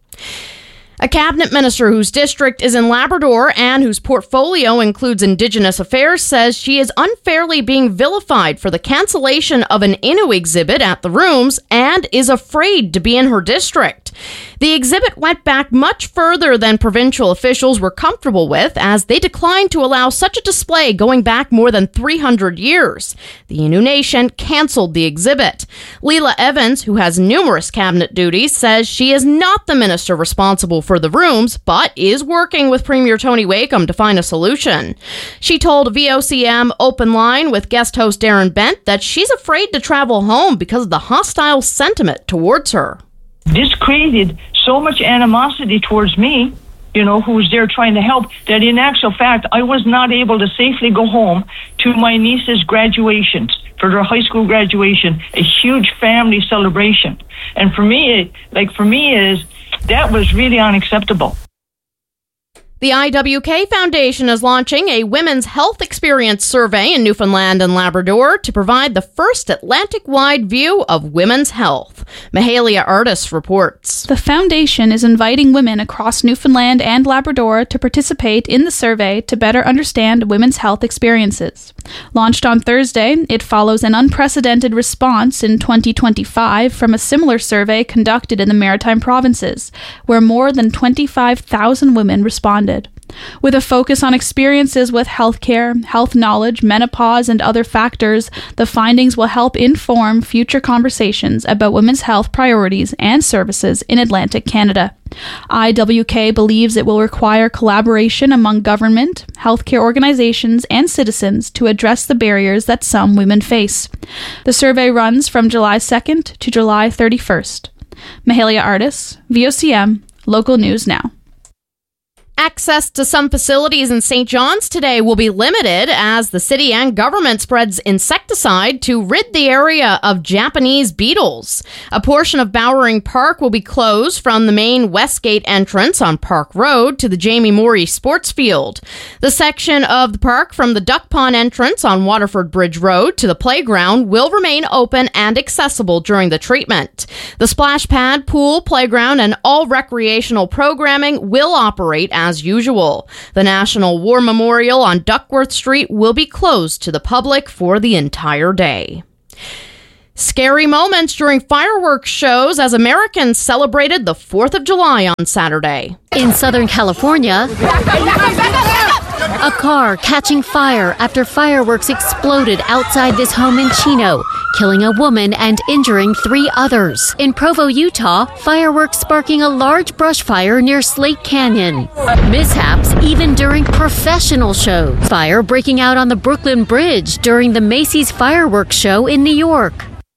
A cabinet minister whose district is in Labrador and whose portfolio includes Indigenous affairs says she is unfairly being vilified for the cancellation of an Innu exhibit at the Rooms and is afraid to be in her district. The exhibit went back much further than provincial officials were comfortable with, as they declined to allow such a display going back more than three hundred years. The Innu Nation cancelled the exhibit. Leela Evans, who has numerous cabinet duties, says she is not the minister responsible for the Rooms, but is working with Premier Tony Wakeham to find a solution. She told V O C M Open Line with guest host Darren Bent that she's afraid to travel home because of the hostile sentiment towards her. This created so much animosity towards me you know, who was there trying to help, that in actual fact, I was not able to safely go home to my niece's graduation, for their high school graduation, a huge family celebration. And for me, like for me is, that was really unacceptable. The I W K Foundation is launching a Women's Health Experience survey in Newfoundland and Labrador to provide the first Atlantic-wide view of women's health. Mahalia Artis reports. The foundation is inviting women across Newfoundland and Labrador to participate in the survey to better understand women's health experiences. Launched on Thursday, it follows an unprecedented response in twenty twenty-five from a similar survey conducted in the Maritime Provinces, where more than twenty-five thousand women responded. With a focus on experiences with healthcare, health knowledge, menopause, and other factors, the findings will help inform future conversations about women's health priorities and services in Atlantic Canada. I W K believes it will require collaboration among government, healthcare organizations, and citizens to address the barriers that some women face. The survey runs from July second to July thirty-first. Mahalia Artis, V O C M, Local News Now. Access to some facilities in Saint John's today will be limited as the city and government spreads insecticide to rid the area of Japanese beetles. A portion of Bowering Park will be closed from the main Westgate entrance on Park Road to the Jamie Morey Sports Field. The section of the park from the Duck Pond entrance on Waterford Bridge Road to the playground will remain open and accessible during the treatment. The splash pad, pool, playground, and all recreational programming will operate as As usual. The National War Memorial on Duckworth Street will be closed to the public for the entire day. Scary moments during fireworks shows as Americans celebrated the fourth of July on Saturday. In Southern California, a car catching fire after fireworks exploded outside this home in Chino, killing a woman and injuring three others. In Provo, Utah, fireworks sparking a large brush fire near Slate Canyon. Mishaps even during professional shows. Fire breaking out on the Brooklyn Bridge during the Macy's fireworks show in New York.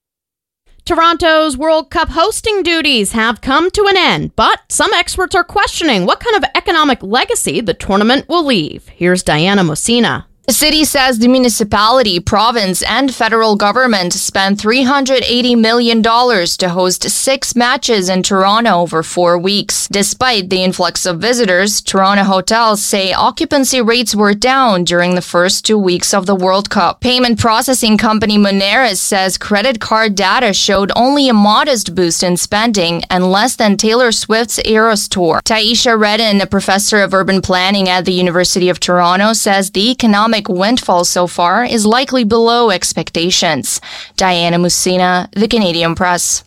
Toronto's World Cup hosting duties have come to an end, but some experts are questioning what kind of economic legacy the tournament will leave. Here's Diana Mosina. The city says the municipality, province, and federal government spent three hundred eighty million dollars to host six matches in Toronto over four weeks. Despite the influx of visitors, Toronto hotels say occupancy rates were down during the first two weeks of the World Cup. Payment processing company Moneris says credit card data showed only a modest boost in spending and less than Taylor Swift's Eras tour. Taisha Redden, a professor of urban planning at the University of Toronto, says the economic windfall so far is likely below expectations. Diana Musina, The Canadian Press.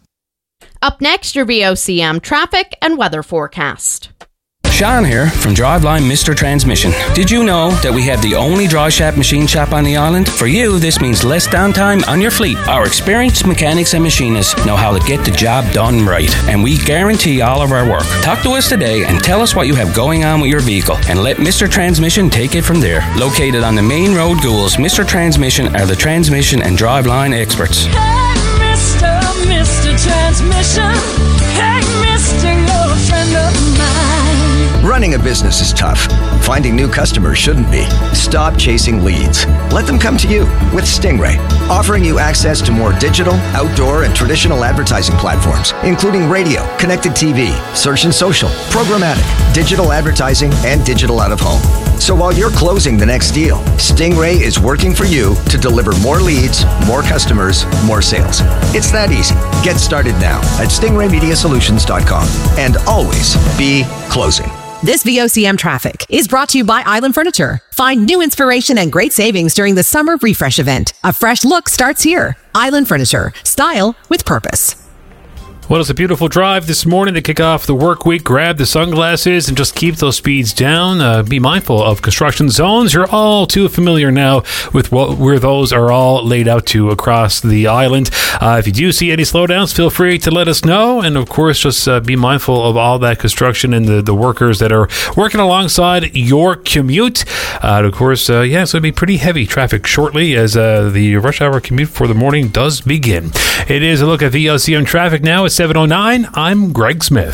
Up next, your V O C M traffic and weather forecast. Sean here from Driveline Mister Transmission. Did you know that we have the only dry shop machine shop on the island? For you, this means less downtime on your fleet. Our experienced mechanics and machinists know how to get the job done right, and we guarantee all of our work. Talk to us today and tell us what you have going on with your vehicle, and let Mister Transmission take it from there. Located on the main road, Ghouls, Mister Transmission are the transmission and driveline experts. Hey, Mister, Mister Transmission. Hey, Mister, you're a friend of mine. Running a business is tough. Finding new customers shouldn't be. Stop chasing leads. Let them come to you with Stingray, offering you access to more digital, outdoor, and traditional advertising platforms, including radio, connected T V, search and social, programmatic, digital advertising, and digital out of home. So while you're closing the next deal, Stingray is working for you to deliver more leads, more customers, more sales. It's that easy. Get started now at stingray media solutions dot com and always be closing. This V O C M traffic is brought to you by Island Furniture. Find new inspiration and great savings during the summer refresh event. A fresh look starts here. Island Furniture. Style with purpose. Well, it's a beautiful drive this morning to kick off the work week. Grab the sunglasses and just keep those speeds down. Uh, be mindful of construction zones. You're all too familiar now with what, where those are all laid out to across the island. Uh, if you do see any slowdowns, feel free to let us know. And, of course, just uh, be mindful of all that construction and the, the workers that are working alongside your commute. Uh, of course, uh, yeah, it's going to be pretty heavy traffic shortly as uh, the rush hour commute for the morning does begin. It is a look at V O C M traffic now. It's seven oh nine. I'm Greg Smith.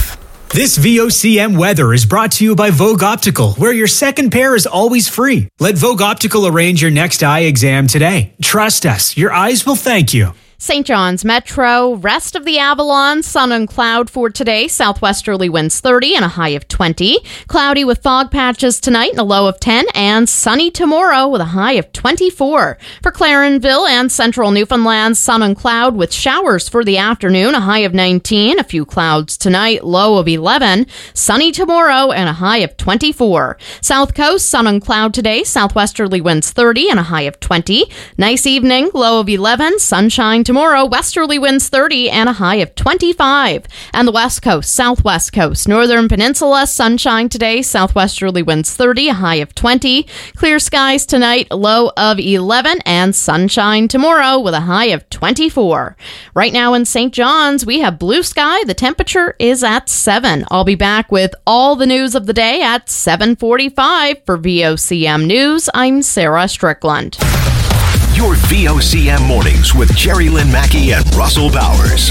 This V O C M weather is brought to you by Vogue Optical, where your second pair is always free. Let Vogue Optical arrange your next eye exam today. Trust us, your eyes will thank you. Saint John's Metro, rest of the Avalon, sun and cloud for today. Southwesterly winds thirty and a high of twenty. Cloudy with fog patches tonight and a low of ten. And sunny tomorrow with a high of twenty-four. For Clarenville and central Newfoundland, sun and cloud with showers for the afternoon, a high of nineteen. A few clouds tonight, low of eleven. Sunny tomorrow and a high of twenty-four. South Coast, sun and cloud today. Southwesterly winds thirty and a high of twenty. Nice evening, low of eleven. Sunshine tomorrow, westerly winds thirty and a high of twenty-five. And the West Coast, Southwest Coast, Northern Peninsula, sunshine today, southwesterly winds thirty, a high of twenty. Clear skies tonight, low of eleven, and sunshine tomorrow with a high of twenty-four. Right now in Saint John's, we have blue sky. The temperature is at seven. I'll be back with all the news of the day at seven forty-five. For V O C M News, I'm Sarah Strickland. Your V O C M mornings with Jerry Lynn Mackey and Russell Bowers.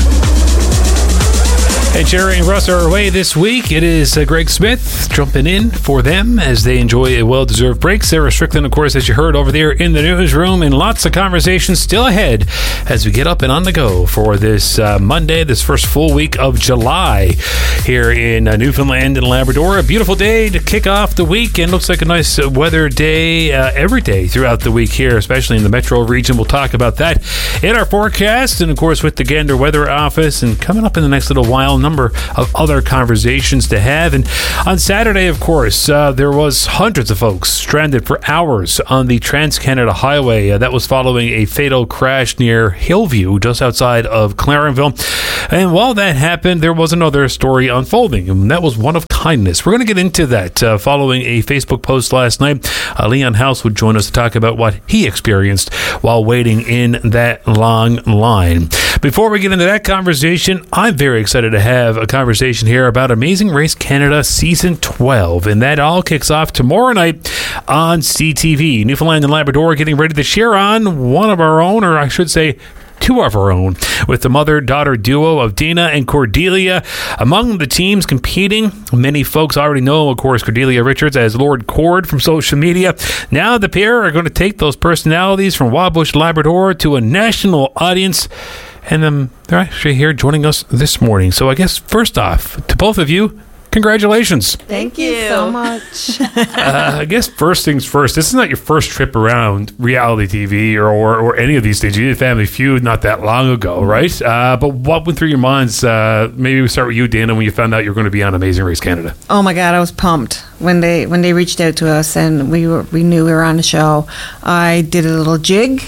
Hey, Jerry and Russ are away this week. It is uh, Greg Smith jumping in for them as they enjoy a well-deserved break. Sarah Strickland, of course, as you heard over there in the newsroom, and lots of conversations still ahead as we get up and on the go for this uh, Monday, this first full week of July here in uh, Newfoundland and Labrador. A beautiful day to kick off the week, and looks like a nice uh, weather day uh, every day throughout the week here, especially in the metro region. We'll talk about that in our forecast, and of course with the Gander Weather Office, and coming up in the next little while, number of other conversations to have. And on Saturday, of course, uh, there was hundreds of folks stranded for hours on the Trans-Canada Highway. Uh, that was following a fatal crash near Hillview, just outside of Clarenville. And while that happened, there was another story unfolding, and that was one of kindness. We're going to get into that uh, following a Facebook post last night. Uh, Leon House would join us to talk about what he experienced while waiting in that long line. Before we get into that conversation, I'm very excited to have a conversation here about Amazing Race Canada Season twelve, and that all kicks off tomorrow night on C T V. Newfoundland and Labrador getting ready to cheer on one of our own, or I should say two of our own, with the mother-daughter duo of Dina and Cordelia. Among the teams competing, many folks already know, of course, Cordelia Richards as Lord Cord from social media. Now the pair are going to take those personalities from Wabush, Labrador to a national audience, and um, they're actually here joining us this morning. So I guess, first off, to both of you, congratulations. Thank you so much. uh, I guess first things first, this is not your first trip around reality T V or, or, or any of these things. You did Family Feud not that long ago, right? Uh, but what went through your minds? Uh, maybe we start with you, Dana, when you found out you were going to be on Amazing Race Canada. Oh my God, I was pumped when they when they reached out to us and we were we knew we were on the show. I did a little jig.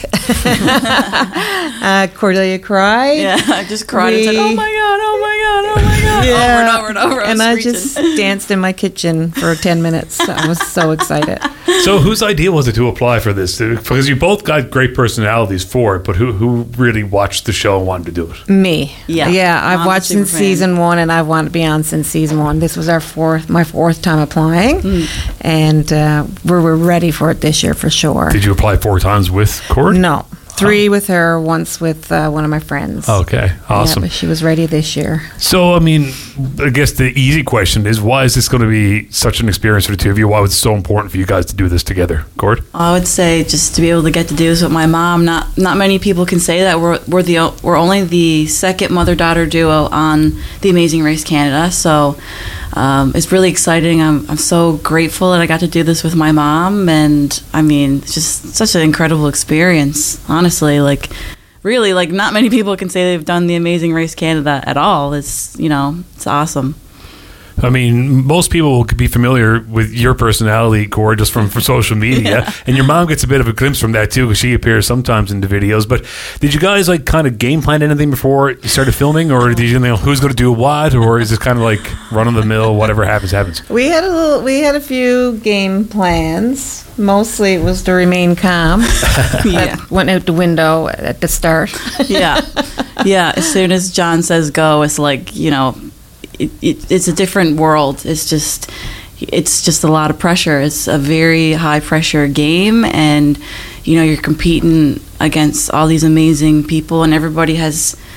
uh, Cordelia cried. Yeah, I just cried we, and said, "Oh my God, oh my God, oh my God," yeah. over and over and over. I and I screeching. just danced in my kitchen for ten minutes. I was so excited. So whose idea was it to apply for this? Because you both got great personalities for it, but who who really watched the show and wanted to do it? Me. Yeah. Yeah, I've watched since fan. season one, and I've wanted to be on since season one. This was our fourth, my fourth time applying, mm. and uh, we're, we're ready for it this year for sure. Did you apply four times with Cord? No. Three with her, once with uh, one of my friends. Okay, awesome. Yeah, but she was ready this year. So, I mean, I guess the easy question is, why is this going to be such an experience for the two of you? Why was it so important for you guys to do this together? Cord? I would say just to be able to get to do this with my mom. Not not many people can say that. We're we're the we're only the second mother-daughter duo on The Amazing Race Canada. So um, it's really exciting. I'm I'm so grateful that I got to do this with my mom. And I mean, it's just such an incredible experience, honestly. Honestly, like, really, like, not many people can say they've done The Amazing Race Canada at all. It's, you know, it's awesome. I mean, most people could be familiar with your personality, Cord, just from, from social media. Yeah. And your mom gets a bit of a glimpse from that, too, because she appears sometimes in the videos. But did you guys, like, kind of game plan anything before you started filming? Or did you know who's going to do what? Or is this kind of like run-of-the-mill, whatever happens, happens? We had a little, we had a few game plans. Mostly it was to remain calm. Yeah. That went out the window at the start. Yeah. Yeah. As soon as John says go, it's like, you know, It, it, it's a different world. It's just, it's just a lot of pressure. It's a very high pressure game, and you know you're competing against all these amazing people, and everybody has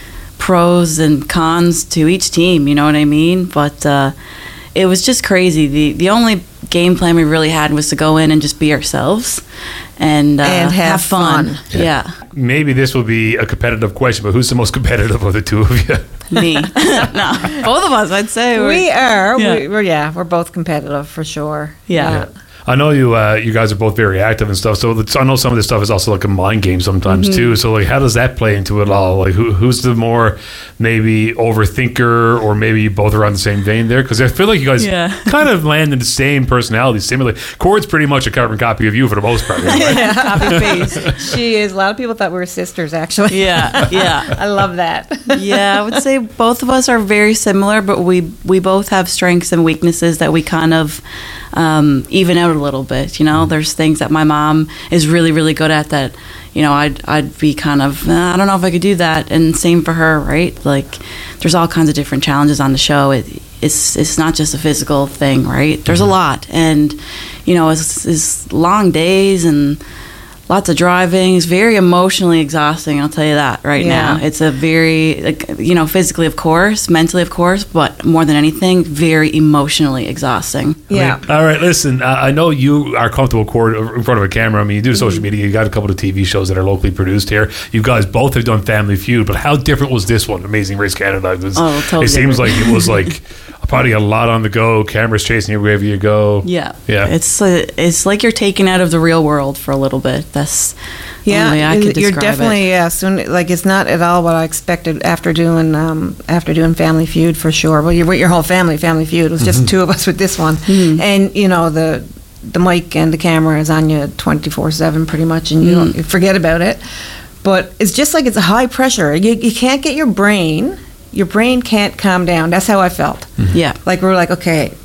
pros and cons to each team, you know what I mean? But uh, it was just crazy. The the only game plan we really had was to go in and just be ourselves and, uh, and have, have fun. fun. Yeah. yeah. Maybe this will be a competitive question, but who's the most competitive of the two of you? Me. No, both of us, I'd say. We are. Yeah. We, we're, yeah, we're both competitive for sure. Yeah. yeah. I know you uh, you guys are both very active and stuff, so I know some of this stuff is also like a mind game sometimes Mm-hmm. too. So like, how does that play into it all? Like, who who's the more maybe overthinker, or maybe you both are on the same vein there? Because I feel like you guys Yeah. kind of land in the same personality, similarly. Cord's pretty much a carbon copy of you for the most part, right? Yeah, copy paste. She is. A lot of people thought we were sisters, actually. Yeah, yeah. I love that. Yeah, I would say both of us are very similar, but we we both have strengths and weaknesses that we kind of um, even out a little bit. You know, there's things that my mom is really, really good at that, you know, I'd I'd be kind of, eh, I don't know if I could do that, and same for her, right? Like, there's all kinds of different challenges on the show. It, it's it's not just a physical thing, right? There's a lot, and you know, it's, it's long days and lots of driving. It's very emotionally exhausting, I'll tell you that right Yeah. now. It's a very, like, you know, physically, of course, mentally, of course, but more than anything, very emotionally exhausting. Yeah. I mean, all right, listen, I, I know you are comfortable, Cord, in front of a camera. I mean, you do social media. You got a couple of T V shows that are locally produced here. You guys both have done Family Feud, but how different was this one, Amazing Race Canada? It, was, Oh, totally it seems different. like it was like probably a lot on the go, cameras chasing you wherever you go. Yeah. Yeah. It's uh, it's like you're taken out of the real world for a little bit. That's the only way I could you're describe definitely it. yeah. Soon, like it's not at all what I expected after doing um, after doing Family Feud for sure. Well, you're with your whole family. Family Feud. It was just Mhm. the two of us with this one, Mhm. and you know the the mic and the camera is on you twenty-four seven pretty much, and you don't you forget about it. But it's just like it's a high pressure. You you can't get your brain. Your brain can't calm down. That's how I felt. Yeah. Like we were like, okay,